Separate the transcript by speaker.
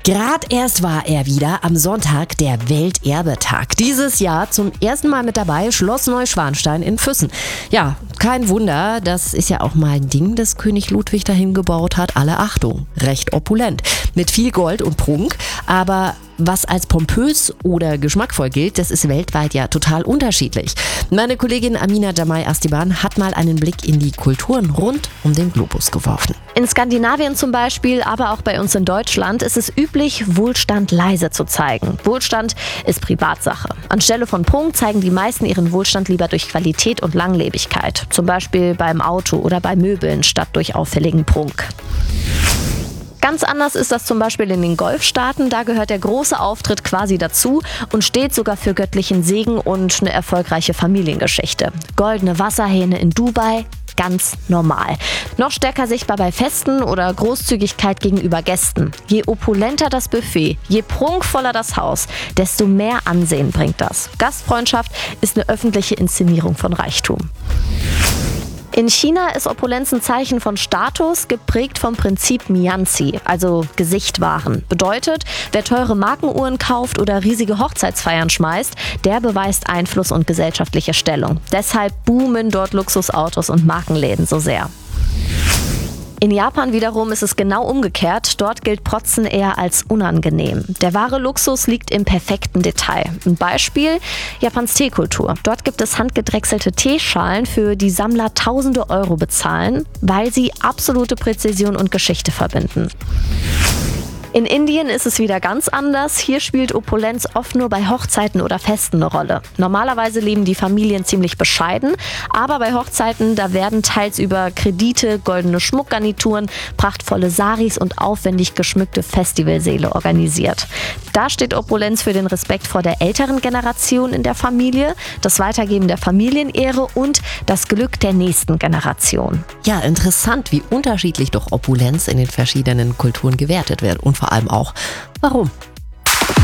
Speaker 1: Gerade erst war er wieder am Sonntag der Welterbetag. Dieses Jahr zum ersten Mal mit dabei Schloss Neuschwanstein in Füssen. Ja, kein Wunder, das ist ja auch mal ein Ding, das König Ludwig dahin gebaut hat. Alle Achtung, recht opulent. Mit viel Gold und Prunk, aber was als pompös oder geschmackvoll gilt, das ist weltweit ja total unterschiedlich. Meine Kollegin Amina Jamai Astiban hat mal einen Blick in die Kulturen rund um den Globus geworfen.
Speaker 2: In Skandinavien zum Beispiel, aber auch bei uns in Deutschland ist es üblich, Wohlstand leise zu zeigen. Wohlstand ist Privatsache. Anstelle von Prunk zeigen die meisten ihren Wohlstand lieber durch Qualität und Langlebigkeit. Zum Beispiel beim Auto oder bei Möbeln statt durch auffälligen Prunk. Ganz anders ist das zum Beispiel in den Golfstaaten. Da gehört der große Auftritt quasi dazu und steht sogar für göttlichen Segen und eine erfolgreiche Familiengeschichte. Goldene Wasserhähne in Dubai, ganz normal. Noch stärker sichtbar bei Festen oder Großzügigkeit gegenüber Gästen. Je opulenter das Buffet, je prunkvoller das Haus, desto mehr Ansehen bringt das. Gastfreundschaft ist eine öffentliche Inszenierung von Reichtum. In China ist Opulenz ein Zeichen von Status, geprägt vom Prinzip Mianzi, also Gesicht wahren. Bedeutet, wer teure Markenuhren kauft oder riesige Hochzeitsfeiern schmeißt, der beweist Einfluss und gesellschaftliche Stellung. Deshalb boomen dort Luxusautos und Markenläden so sehr. In Japan wiederum ist es genau umgekehrt. Dort gilt Protzen eher als unangenehm. Der wahre Luxus liegt im perfekten Detail. Ein Beispiel: Japans Teekultur. Dort gibt es handgedrechselte Teeschalen, für die Sammler tausende Euro bezahlen, weil sie absolute Präzision und Geschichte verbinden. In Indien ist es wieder ganz anders. Hier spielt Opulenz oft nur bei Hochzeiten oder Festen eine Rolle. Normalerweise leben die Familien ziemlich bescheiden, aber bei Hochzeiten, da werden teils über Kredite, goldene Schmuckgarnituren, prachtvolle Saris und aufwendig geschmückte Festivalsäle organisiert. Da steht Opulenz für den Respekt vor der älteren Generation in der Familie, das Weitergeben der Familienehre und das Glück der nächsten Generation.
Speaker 1: Ja, interessant, wie unterschiedlich doch Opulenz in den verschiedenen Kulturen gewertet wird und vor allem auch, warum.